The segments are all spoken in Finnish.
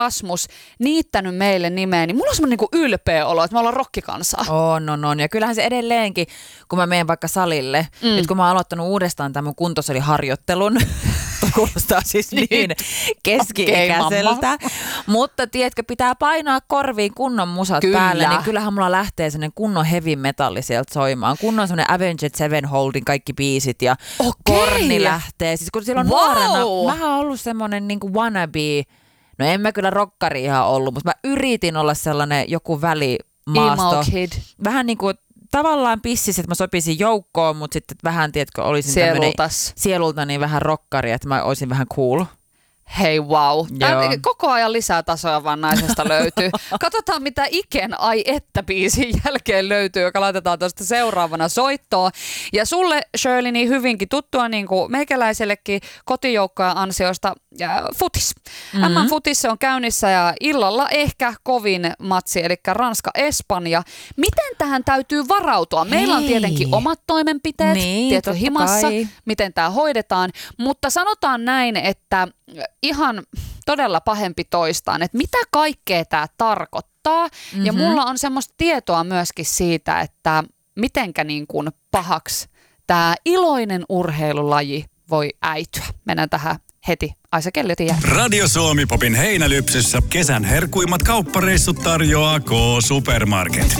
Rasmus niittänyt meille nimeä, niin mulla on semmoinen niinku ylpeä olo, että me ollaan rokkikansaa. On. Ja kyllähän se edelleenkin, kun mä menen vaikka salille, nyt kun mä oon aloittanut uudestaan tämän mun kuntosaliharjoittelun, kuulostaa siis niin keski-ikäiseltä, mutta tiedätkö, pitää painaa korviin kunnon musat päälle, niin kyllähän mulla lähtee sellainen kunnon heavy metalli sieltä soimaan. Kunnon semmoinen Avenged Sevenfoldin kaikki biisit ja Korni lähtee. Siis kun silloin nuorena, mähän oon ollut semmoinen niin kuin wannabe. No en mä kyllä rokkari ihan ollut, mutta mä yritin olla sellainen joku välimaasto. Emo kid. Vähän niin kuin tavallaan pissis, että mä sopisin joukkoon, mutta sitten vähän, tiedätkö, olisin tämmöinen sielulta niin vähän rokkari, että mä olisin vähän cool. Hei wow. Koko ajan lisää tasoja vaan naisesta löytyy. Katsotaan mitä Iken Ai että biisin jälkeen löytyy, joka laitetaan tuosta seuraavana soittoon. Ja sulle Shirley niin hyvinkin tuttua niin kuin meikäläisellekin kotijoukkojen ansiosta futis. M-futis on käynnissä ja illalla ehkä kovin matsi, eli Ranska-Espanja. Miten tähän täytyy varautua? Meillä on tietenkin omat toimenpiteet, tieto himassa, miten tämä hoidetaan, mutta sanotaan näin, että ihan todella pahempi toistaan, että mitä kaikkea tämä tarkoittaa. Ja mulla on semmoista tietoa myöskin siitä, että mitenkä niin kuin pahaksi tämä iloinen urheilulaji voi äityä. Mennään tähän heti Aisa Kelliotin jälkeen. Radio Suomi Popin heinälypsyssä kesän herkuimmat kauppareissut tarjoaa K-Supermarket.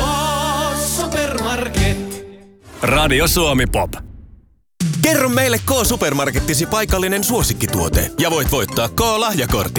Radio Suomi Pop. Kerro meille K-Supermarkettisi paikallinen suosikkituote ja voit voittaa K-lahjakortin.